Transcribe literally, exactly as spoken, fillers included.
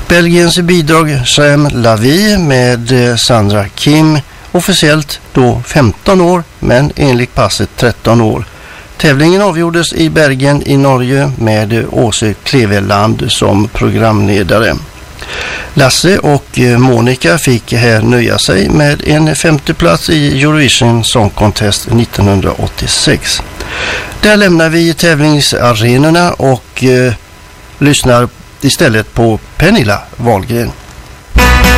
Belgiens bidrag Sam Lavie med Sandra Kim, officiellt då femton år men enligt passet tretton år. Tävlingen avgjordes i Bergen i Norge med Åse Kleveland som programledare. Lasse och Monica fick här nöja sig med en femte plats i Eurovision Song Contest nittonhundraåttiosex. Där lämnar vi tävlingsarenorna och eh, lyssnar istället på Pernilla Wahlgren.